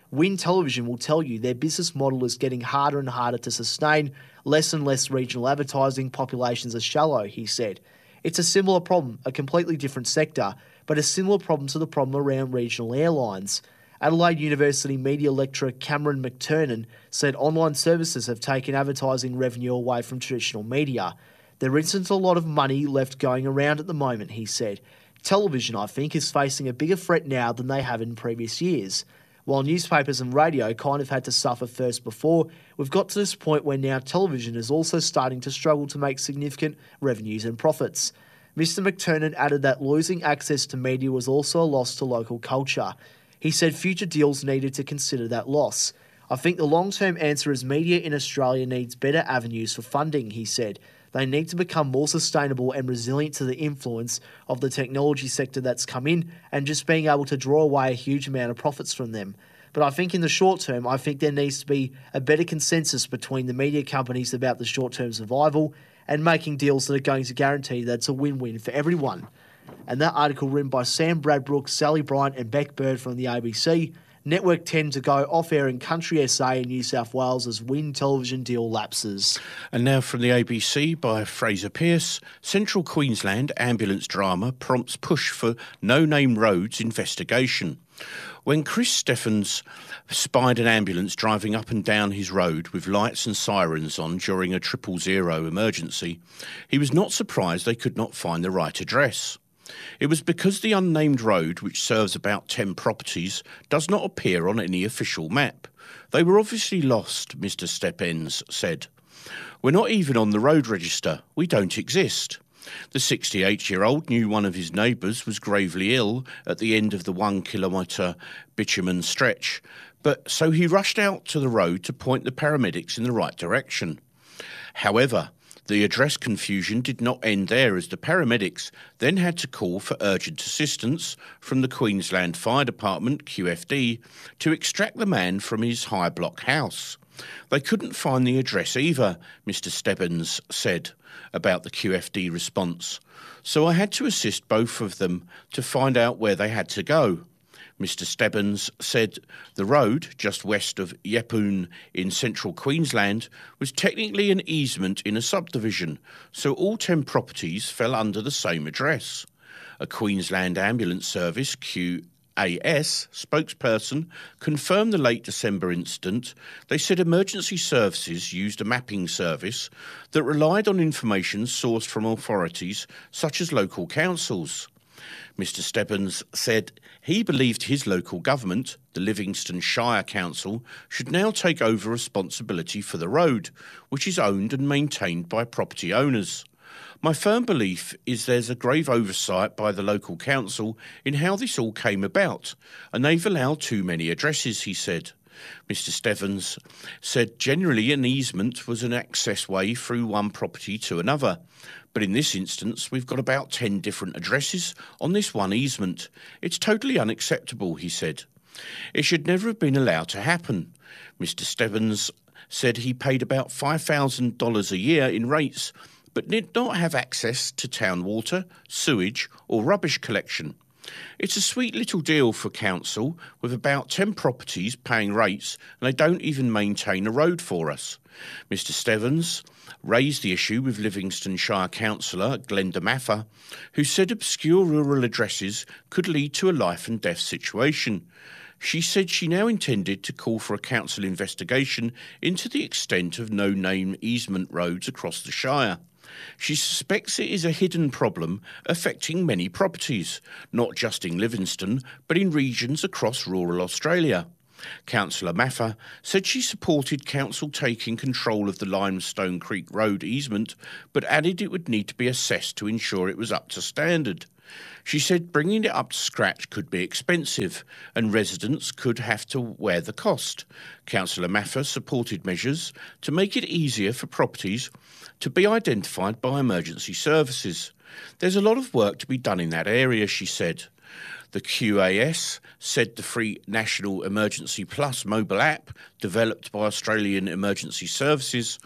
Win Television will tell you their business model is getting harder and harder to sustain, less and less regional advertising, populations are shallow, he said. It's a similar problem, a completely different sector, but a similar problem to the problem around regional airlines. Adelaide University media lecturer Cameron McTurnan said online services have taken advertising revenue away from traditional media. There isn't a lot of money left going around at the moment, he said. Television, I think, is facing a bigger threat now than they have in previous years. While newspapers and radio kind of had to suffer first before, we've got to this point where now television is also starting to struggle to make significant revenues and profits. Mister McTurnan added that losing access to media was also a loss to local culture. He said future deals needed to consider that loss. I think the long-term answer is media in Australia needs better avenues for funding, he said. They need to become more sustainable and resilient to the influence of the technology sector that's come in and just being able to draw away a huge amount of profits from them. But I think in the short term, I think there needs to be a better consensus between the media companies about the short-term survival and making deals that are going to guarantee that it's a win-win for everyone. And that article written by Sam Bradbrook, Sally Bryant and Beck Bird from the A B C. Network ten to go off-air in Country S A in New South Wales as Win Television deal lapses. And now from the A B C by Fraser Pearce, Central Queensland ambulance drama prompts push for no-name roads investigation. When Chris Steffens spied an ambulance driving up and down his road with lights and sirens on during a triple zero emergency, he was not surprised they could not find the right address. It was because the unnamed road, which serves about ten properties, does not appear on any official map. They were obviously lost, Mister Steppens said. We're not even on the road register. We don't exist. The sixty-eight-year-old knew one of his neighbours was gravely ill at the end of the one-kilometre bitumen stretch, but so he rushed out to the road to point the paramedics in the right direction. However, the address confusion did not end there, as the paramedics then had to call for urgent assistance from the Queensland Fire Department, Q F D, to extract the man from his high block house. They couldn't find the address either, Mister Stebbins said about the Q F D response, so I had to assist both of them to find out where they had to go. Mister Stebbins said the road, just west of Yeppoon in central Queensland, was technically an easement in a subdivision, so all ten properties fell under the same address. A Queensland Ambulance Service, Q A S, spokesperson confirmed the late December incident. They said emergency services used a mapping service that relied on information sourced from authorities such as local councils. Mister Stebbins said he believed his local government, the Livingston Shire Council, should now take over responsibility for the road, which is owned and maintained by property owners. My firm belief is there's a grave oversight by the local council in how this all came about, and they've allowed too many addresses, he said. Mister Stebbins said generally an easement was an access way through one property to another, but in this instance we've got about ten different addresses on this one easement. It's totally unacceptable, he said. It should never have been allowed to happen. Mister Stebbins said he paid about five thousand dollars a year in rates, but did not have access to town water, sewage or rubbish collection. It's a sweet little deal for council, with about ten properties paying rates, and they don't even maintain a road for us. Mister Stebbins raised the issue with Livingston Shire Councillor Glenda Maffa, who said obscure rural addresses could lead to a life and death situation. She said she now intended to call for a council investigation into the extent of no-name easement roads across the Shire. She suspects it is a hidden problem affecting many properties, not just in Livingston, but in regions across rural Australia. Councillor Maffa said she supported council taking control of the Limestone Creek Road easement, but added it would need to be assessed to ensure it was up to standard. She said bringing it up to scratch could be expensive and residents could have to wear the cost. Councillor Maffa supported measures to make it easier for properties to be identified by emergency services. There's a lot of work to be done in that area, she said. The Q A S said the free National Emergency Plus mobile app, developed by Australian Emergency Services,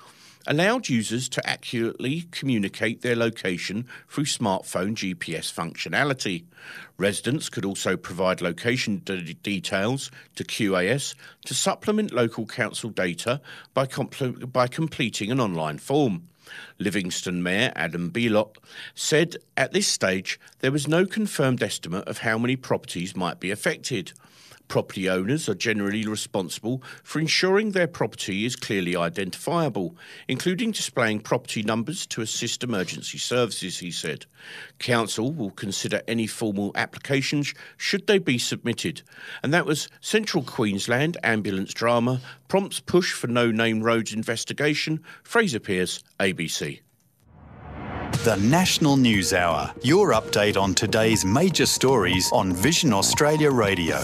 allowed users to accurately communicate their location through smartphone G P S functionality. Residents could also provide location d- details to Q A S to supplement local council data by, compl- by completing an online form. Livingston Mayor Adam Belot said at this stage there was no confirmed estimate of how many properties might be affected. Property owners are generally responsible for ensuring their property is clearly identifiable, including displaying property numbers to assist emergency services, he said. Council will consider any formal applications should they be submitted. And that was Central Queensland Ambulance Drama prompts push for No Name Roads investigation. Fraser Pierce, A B C. The National News Hour, your update on today's major stories on Vision Australia Radio.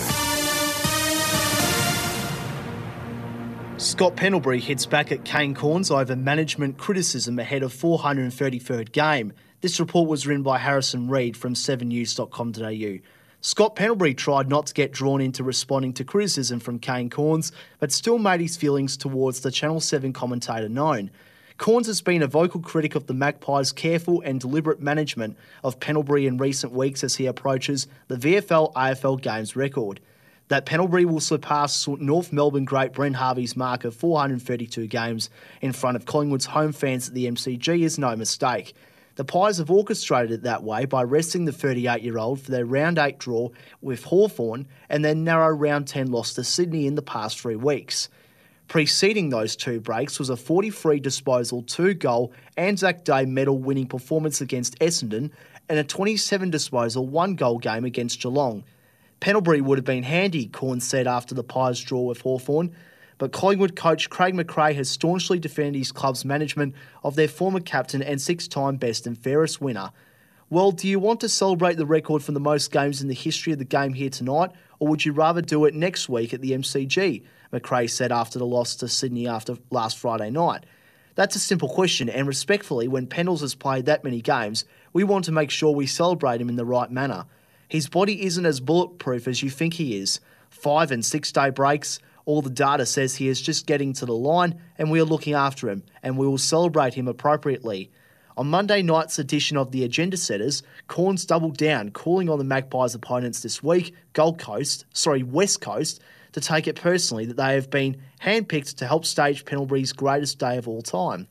Scott Pendlebury hits back at Kane Cornes over management criticism ahead of four hundred thirty-third game. This report was written by Harrison Reid from seven news dot com dot a u. Scott Pendlebury tried not to get drawn into responding to criticism from Kane Cornes, but still made his feelings towards the Channel seven commentator known. Cornes has been a vocal critic of the Magpies' careful and deliberate management of Pendlebury in recent weeks as he approaches the V F L A F L games record. That Pendlebury will surpass North Melbourne great Brent Harvey's mark of four hundred thirty-two games in front of Collingwood's home fans at the M C G is no mistake. The Pies have orchestrated it that way by resting the thirty-eight-year-old for their round eight draw with Hawthorn and their narrow round ten loss to Sydney in the past three weeks. Preceding those two breaks was a forty-three disposal, two-goal Anzac Day medal-winning performance against Essendon and a twenty-seven disposal, one-goal game against Geelong. Pendlebury would have been handy, Cornes said after the Pies' draw with Hawthorn, but Collingwood coach Craig McRae has staunchly defended his club's management of their former captain and six-time best and fairest winner. Well, do you want to celebrate the record for the most games in the history of the game here tonight, or would you rather do it next week at the M C G? McRae said after the loss to Sydney after last Friday night. That's a simple question, and respectfully, when Pendles has played that many games, we want to make sure we celebrate him in the right manner. His body isn't as bulletproof as you think he is. Five and six day breaks, all the data says he is just getting to the line and we are looking after him and we will celebrate him appropriately. On Monday night's edition of the Agenda Setters, Cornes doubled down, calling on the Magpies' opponents this week, Gold Coast, sorry, West Coast, to take it personally that they have been handpicked to help stage Pendlebury's greatest day of all time.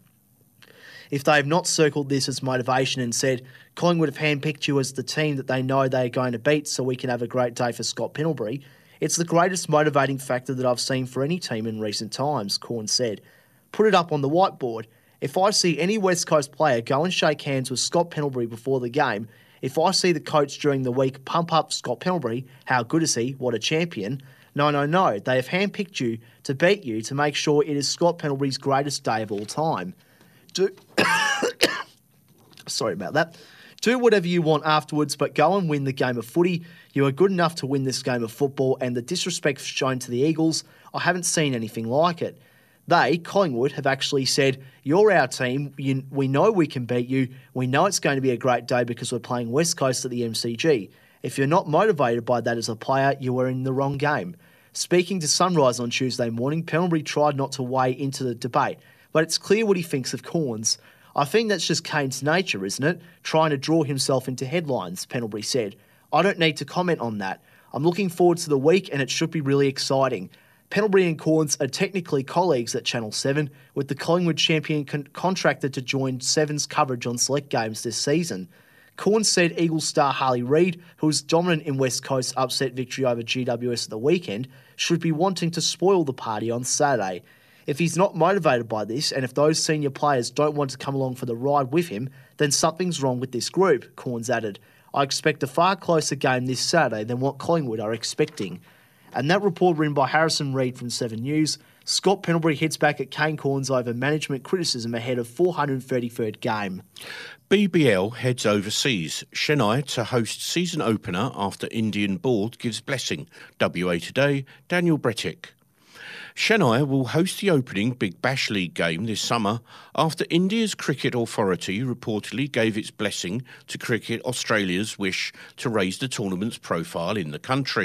If they have not circled this as motivation and said, Collingwood have handpicked you as the team that they know they are going to beat so we can have a great day for Scott Pendlebury, it's the greatest motivating factor that I've seen for any team in recent times, Cornes said. Put it up on the whiteboard. If I see any West Coast player go and shake hands with Scott Pendlebury before the game, if I see the coach during the week pump up Scott Pendlebury, how good is he, what a champion, no, no, no, they have handpicked you to beat you to make sure it is Scott Pendlebury's greatest day of all time. Do Sorry about that. Do whatever you want afterwards, but go and win the game of footy. You are good enough to win this game of football, and the disrespect shown to the Eagles, I haven't seen anything like it. They, Collingwood, have actually said, you're our team, you, we know we can beat you, we know it's going to be a great day because we're playing West Coast at the M C G. If you're not motivated by that as a player, you are in the wrong game. Speaking to Sunrise on Tuesday morning, Pendlebury tried not to weigh into the debate, but it's clear what he thinks of Cornes. I think that's just Kane's nature, isn't it? Trying to draw himself into headlines, Pendlebury said. I don't need to comment on that. I'm looking forward to the week and it should be really exciting. Pendlebury and Cornes are technically colleagues at Channel seven, with the Collingwood champion con- contracted to join Seven's coverage on select games this season. Cornes said Eagles star Harley Reid, who was dominant in West Coast's upset victory over G W S at the weekend, should be wanting to spoil the party on Saturday. If he's not motivated by this, and if those senior players don't want to come along for the ride with him, then something's wrong with this group, Cornes added. I expect a far closer game this Saturday than what Collingwood are expecting. And that report written by Harrison Reid from seven news, Scott Pendlebury hits back at Kane Cornes over management criticism ahead of four hundred thirty-third game. B B L heads overseas. Chennai to host season opener after Indian board gives blessing. W A Today, Daniel Bretic. Chennai will host the opening Big Bash League game this summer after India's Cricket Authority reportedly gave its blessing to Cricket Australia's wish to raise the tournament's profile in the country.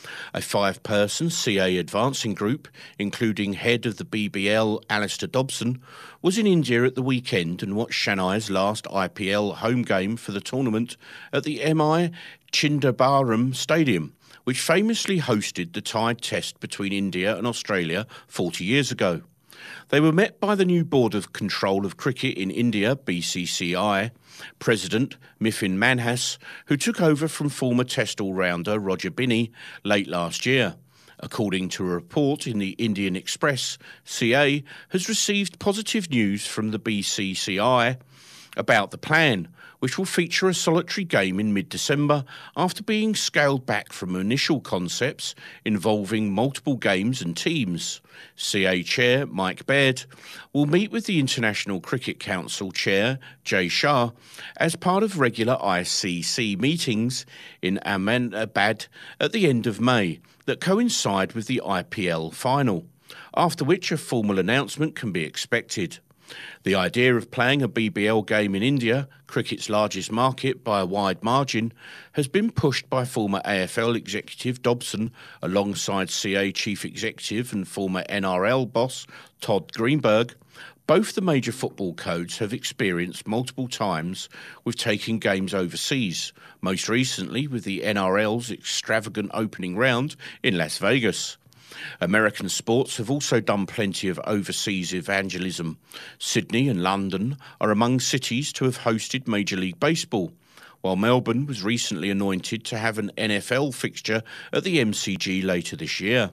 A five-person C A advancing group, including head of the B B L, Alistair Dobson, was in India at the weekend and watched Chennai's last I P L home game for the tournament at the M I Chindambaram Stadium, which famously hosted the tied test between India and Australia forty years ago. They were met by the new Board of Control of Cricket in India, B C C I, President Miphin Manhas, who took over from former Test all-rounder Roger Binney late last year. According to a report in the Indian Express, C A has received positive news from the B C C I about the plan, which will feature a solitary game in mid-December after being scaled back from initial concepts involving multiple games and teams. C A Chair Mike Baird will meet with the International Cricket Council Chair Jay Shah as part of regular I C C meetings in Ahmedabad at the end of May that coincide with the I P L final, after which a formal announcement can be expected. The idea of playing a B B L game in India, cricket's largest market by a wide margin, has been pushed by former A F L executive Dobson alongside C A chief executive and former N R L boss Todd Greenberg. Both the major football codes have experienced multiple times with taking games overseas, most recently with the N R L's extravagant opening round in Las Vegas. American sports have also done plenty of overseas evangelism. Sydney and London are among cities to have hosted Major League Baseball, while Melbourne was recently anointed to have an N F L fixture at the M C G later this year.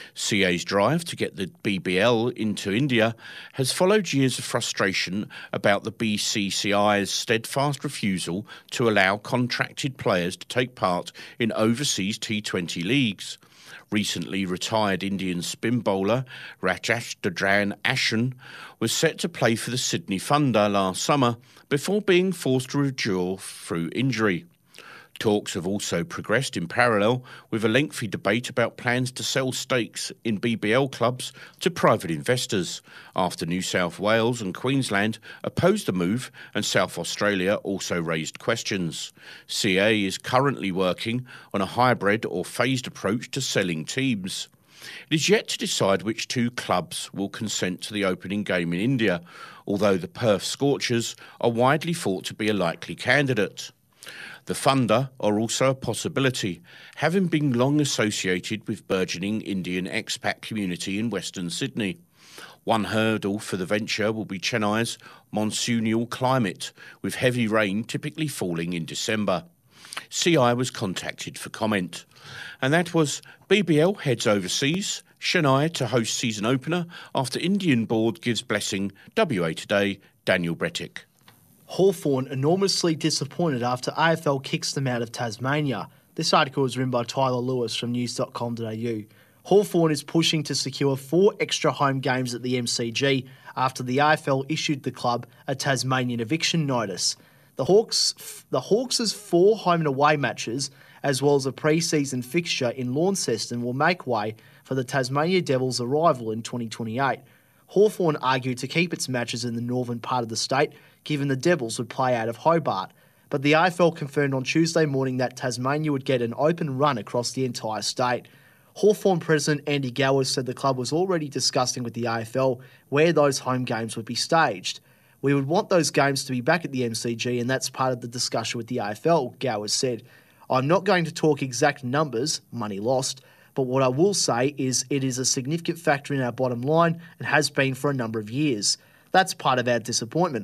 C A's drive to get the B B L into India has followed years of frustration about the B C C I's steadfast refusal to allow contracted players to take part in overseas T twenty leagues. Recently retired Indian spin bowler Rajasthan Ashwin was set to play for the Sydney Thunder last summer before being forced to withdraw through injury. Talks have also progressed in parallel with a lengthy debate about plans to sell stakes in B B L clubs to private investors, after New South Wales and Queensland opposed the move and South Australia also raised questions. C A is currently working on a hybrid or phased approach to selling teams. It is yet to decide which two clubs will consent to the opening game in India, although the Perth Scorchers are widely thought to be a likely candidate. The Thunder are also a possibility, having been long associated with burgeoning Indian expat community in Western Sydney. One hurdle for the venture will be Chennai's monsoonial climate, with heavy rain typically falling in December. C I was contacted for comment. And that was B B L heads overseas, Chennai to host season opener after Indian board gives blessing, W A Today, Daniel Brettick. Hawthorn enormously disappointed after A F L kicks them out of Tasmania. This article was written by Tyler Lewis from news dot com dot a u. Hawthorn is pushing to secure four extra home games at the M C G after the A F L issued the club a Tasmanian eviction notice. The Hawks, the Hawks' four home and away matches, as well as a pre-season fixture in Launceston, will make way for the Tasmania Devils' arrival in twenty twenty-eight. Hawthorn argued to keep its matches in the northern part of the state, given the Devils would play out of Hobart. But the A F L confirmed on Tuesday morning that Tasmania would get an open run across the entire state. Hawthorn President Andy Gowers said the club was already discussing with the A F L where those home games would be staged. We would want those games to be back at the M C G, and that's part of the discussion with the A F L, Gowers said. I'm not going to talk exact numbers, money lost, but what I will say is it is a significant factor in our bottom line and has been for a number of years. That's part of our disappointment.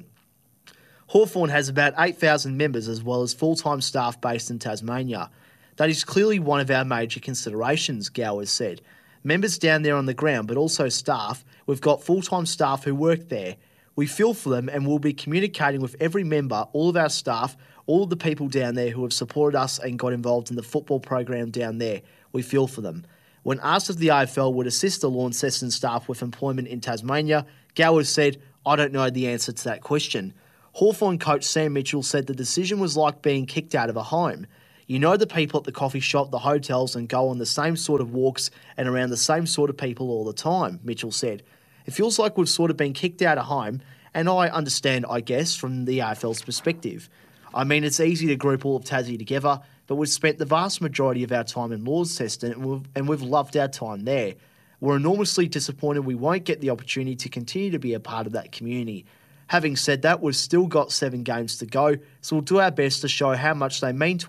Hawthorn has about eight thousand members as well as full-time staff based in Tasmania. That is clearly one of our major considerations, Gowers said. Members down there on the ground, but also staff. We've got full-time staff who work there. We feel for them and we'll be communicating with every member, all of our staff, all of the people down there who have supported us and got involved in the football program down there. We feel for them. When asked if the A F L would assist the Launceston staff with employment in Tasmania, Gowers said, I don't know the answer to that question. Hawthorn coach Sam Mitchell said the decision was like being kicked out of a home. You know the people at the coffee shop, the hotels, and go on the same sort of walks and around the same sort of people all the time, Mitchell said. It feels like we've sort of been kicked out of home, and I understand, I guess, from the A F L's perspective. I mean, it's easy to group all of Tassie together. but we've spent the vast majority of our time in Launceston and we've, and we've loved our time there. We're enormously disappointed we won't get the opportunity to continue to be a part of that community. Having said that, we've still got seven games to go, so we'll do our best to show how much they mean to